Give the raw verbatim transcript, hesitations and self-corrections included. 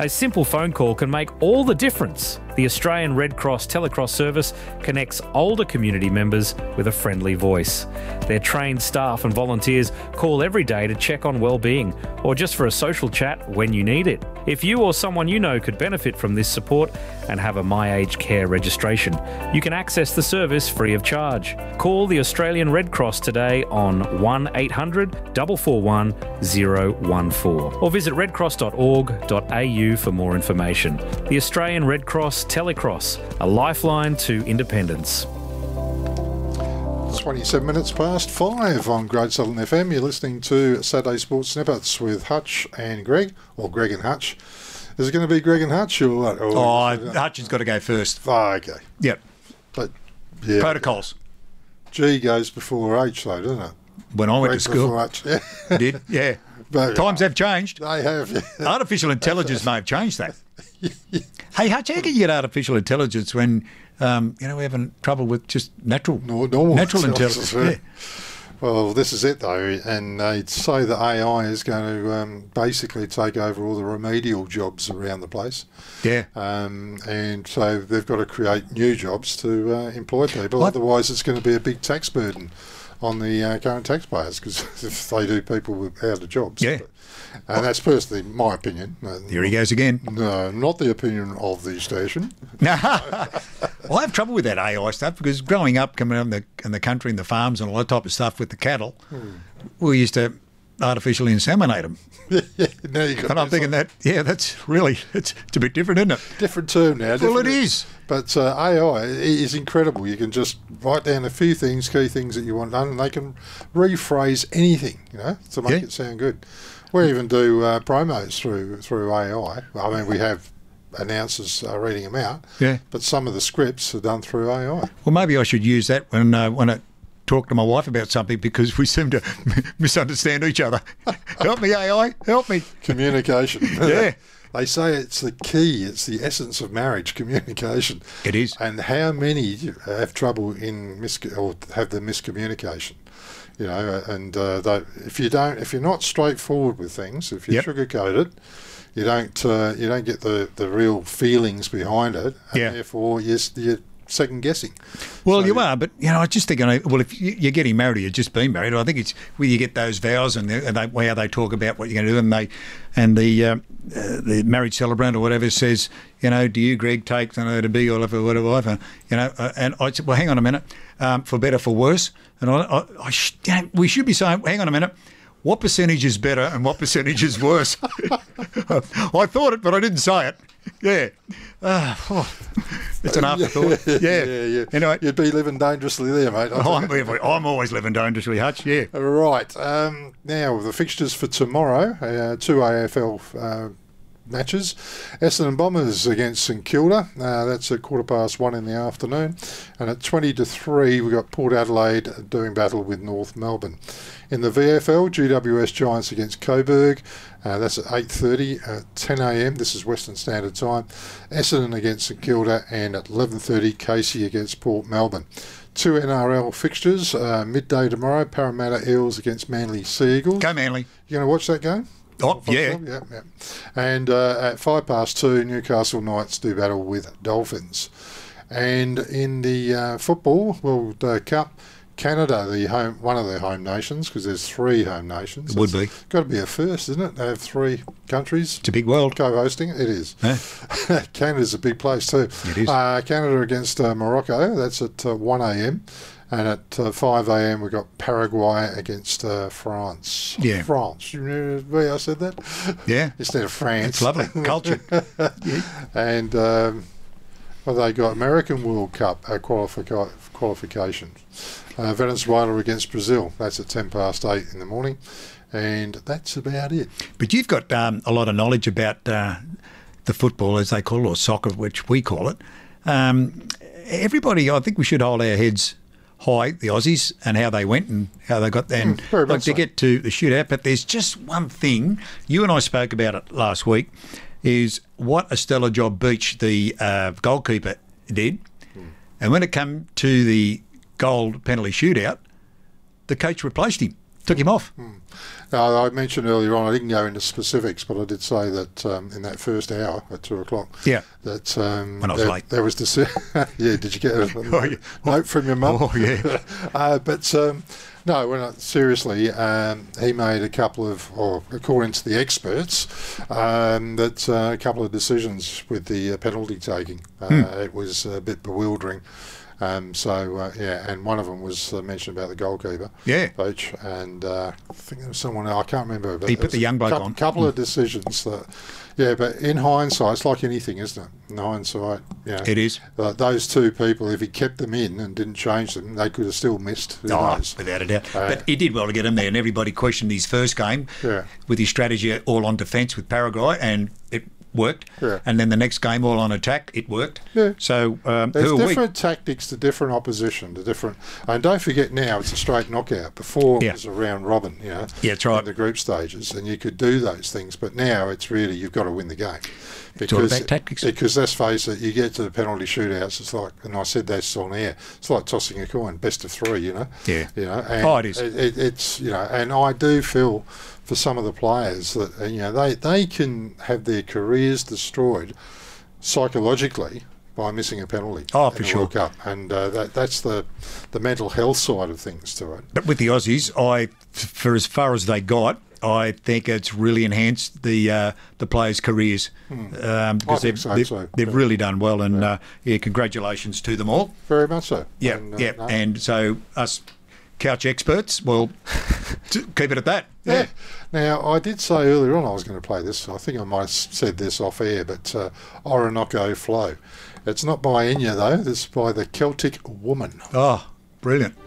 A simple phone call can make all the difference. The Australian Red Cross Telecross service connects older community members with a friendly voice. Their trained staff and volunteers call every day to check on well-being or just for a social chat when you need it. If you or someone you know could benefit from this support and have a My Aged Care registration, you can access the service free of charge. Call the Australian Red Cross today on one eight hundred four four one zero one four or visit redcross dot org dot a u for more information. The Australian Red Cross Telecross, a lifeline to independence. twenty-seven minutes past five on Great Southern F M. You're listening to Saturday Sports Snippets with Hutch and Greg, or Greg and Hutch. Is it going to be Greg and Hutch or what? Or oh, Hutch has got to go first. Oh, okay. Yep. But, yeah. Protocols. G goes before H, though, doesn't it? When I went Greg to school. before H. Yeah. Did, yeah. But, Times have changed. They have, yeah. Artificial intelligence may have changed that. Hey, Hutch, how can you get artificial intelligence when, um, you know, we're having trouble with just natural, no, normal natural intelligence? Yeah. Well, this is it, though, and they say that A I is going to um, basically take over all the remedial jobs around the place. Yeah. Um, and so they've got to create new jobs to uh, employ people. What? Otherwise, it's going to be a big tax burden on the uh, current taxpayers, because if they do people without a jobs. Yeah. But, and that's personally my opinion. Here he goes again. No, not the opinion of the station. No, well, I have trouble with that A I stuff because growing up, coming out in the in the country and the farms and all that type of stuff with the cattle, hmm. we used to artificially inseminate them. Yeah, now you got and I'm thinking that, yeah, that's really, it's, it's a bit different, isn't it? Different term now. Well, it is. But uh, A I is incredible. You can just write down a few things, key things that you want done, and they can rephrase anything, you know, to make yeah. it sound good. We even do uh, promos through through A I. I mean, we have announcers uh, reading them out, yeah. but some of the scripts are done through A I. Well, maybe I should use that when uh, when I talk to my wife about something, because we seem to misunderstand each other. Help me, A I, help me. Communication. Yeah. They say it's the key, it's the essence of marriage, communication. It is. And how many have trouble in mis- or have the miscommunication? You know, and uh, they, if you don't, if you're not straightforward with things, if you yep. sugarcoat it, you don't, uh, you don't get the, the real feelings behind it, and yeah. therefore you're, you're second guessing. Well, so, you are, but you know, I just think, well, if you're getting married, or you've just been married, I think it's where you get those vows and, and they, how they talk about what you're going to do, and they, and the uh, uh, the marriage celebrant or whatever says, you know, do you, Greg, take you know, to be your wife or whatever, you know, uh, and I said, well, hang on a minute, um, for better, for worse, and I, I, I sh- you know, we should be saying, hang on a minute. What percentage is better and what percentage is worse? I thought it, but I didn't say it. Yeah. Uh, oh, it's an afterthought. Yeah. yeah, yeah. Anyway. You'd be living dangerously there, mate. Oh, I'm, I'm always living dangerously, Hutch, yeah. Right. Um, now, the fixtures for tomorrow, uh, two A F L uh, matches. Essendon Bombers against St Kilda. Uh, that's at quarter past one in the afternoon. And at twenty to three, we've got Port Adelaide doing battle with North Melbourne. In the V F L, G W S Giants against Coburg. Uh, that's at eight thirty, at ten a m. This is Western Standard Time. Essendon against St Kilda, and at eleven thirty, Casey against Port Melbourne. Two N R L fixtures, uh, midday tomorrow, Parramatta Eels against Manly Sea Eagles. Go Manly. You going to watch that game? Oh, yeah. yeah. Yeah, And uh, at five past two, Newcastle Knights do battle with Dolphins. And in the uh, football World uh, Cup, Canada, the home, one of their home nations, because there's three home nations. It would be. Got to be a first, isn't it? They have three countries. It's a big world. Co-hosting it. It is. Huh? Canada's a big place too. It is. Uh, Canada against uh, Morocco. That's at uh, one a m. And at uh, five a m we've got Paraguay against uh, France. Yeah. France. You remember the way I said that? Yeah. Instead of France. It's lovely. Culture. Yeah. And um, well, they got American World Cup uh, qualifi- qualifications. Uh, Venezuela against Brazil. That's at ten past eight in the morning. And that's about it. But you've got um, a lot of knowledge about uh, the football, as they call it, or soccer, which we call it. Um, everybody, I think we should hold our heads high, the Aussies, and how they went and how they got there. And mm, like to so. get to the shootout. But there's just one thing, you and I spoke about it last week, is what a stellar job Beach, the uh, goalkeeper, did. Mm. And when it came to the goal penalty shootout, the coach replaced him. took him off. Mm. Now, I mentioned earlier on, I didn't go into specifics, but I did say that um, in that first hour at two o'clock, Yeah. that um, When I was there, late. there was this. Yeah, did you get a Oh, yeah. note from your mum? Oh, yeah. uh, but um, no, when I, seriously, um, he made a couple of, or according to the experts, um, that uh, a couple of decisions with the uh, penalty taking. Uh, Hmm. It was a bit bewildering. Um, so, uh, yeah, and one of them was uh, mentioned about the goalkeeper, Yeah. Beach, and uh, I think there was someone else, I can't remember. But He there put was the young bloke a couple, on. couple of decisions that, yeah, but in hindsight, it's like anything, isn't it? In hindsight, yeah. It is. Uh, those two people, if he kept them in and didn't change them, they could have still missed. Who Oh, knows? without a doubt. Uh, but he did well to get him there, and everybody questioned his first game Yeah. with his strategy all on defence with Paraguay, and it worked. Yeah. And then the next game all on attack, it worked. Yeah. So um, There's who are we? different tactics to different opposition, to different, and don't forget now it's a straight knockout. Before it Yeah. was a round robin, you know, Yeah, that's right. in the group stages, and you could do those things. But now it's really you've got to win the game. It's all about tactics. Because let's face it, you get to the penalty shootouts, it's like, and I said this on air, it's like tossing a coin, best of three, you know. Yeah. You know. And Oh, it is. It, it, it's you know, and I do feel for some of the players that uh, you know they they can have their careers destroyed psychologically by missing a penalty. Oh, in for the sure. World Cup, and uh, that that's the the mental health side of things to it. But with the Aussies, I, for as far as they got, I think it's really enhanced the uh, the players' careers um, Hmm. I because think they've, so, they've, so, they've yeah. really done well. And uh, yeah, congratulations to them all. Very much so. Yeah, And, uh, yeah. no. And so us couch experts, well, t- keep it at that. Yeah. Now, I did say earlier on I was going to play this. I think I might have said this off air, but uh, Orinoco Flow. It's not by Enya, though. This is by the Celtic Woman. Oh, brilliant.